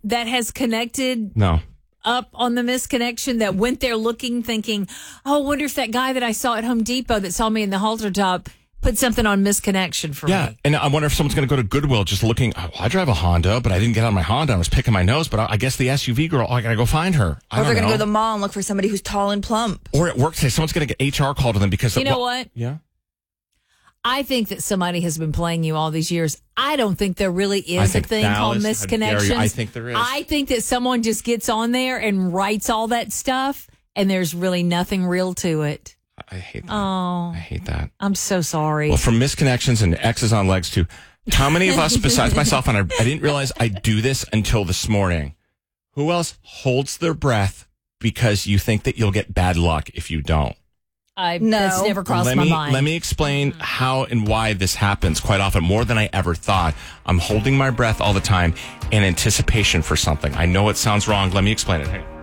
that has connected No. up on the misconnection that went there looking, thinking, oh, I wonder if that guy that I saw at Home Depot that saw me in the halter top put something on misconnection for Yeah, me. and I wonder if someone's going to go to Goodwill just looking. Oh, I drive a Honda, but I didn't get on my Honda. I was picking my nose, but I guess the SUV girl, I got to go find her. Or they're going to go to the mall and look for somebody who's tall and plump. Or at work today, someone's going to get HR called to them because... You know what? Yeah? I think that somebody has been playing you all these years. I don't think there really is a thing called misconnections. I think there is. I think that someone just gets on there and writes all that stuff, and there's really nothing real to it. I hate that. Oh. I hate that. I'm so sorry. Well, from misconnections and X's on legs to how many of us, besides myself, and I didn't realize I do this until this morning, who else holds their breath because you think that you'll get bad luck if you don't? That's never crossed my mind. Let me explain how and why this happens quite often, more than I ever thought. I'm holding my breath all the time in anticipation for something. I know it sounds wrong. Let me explain it. Hey.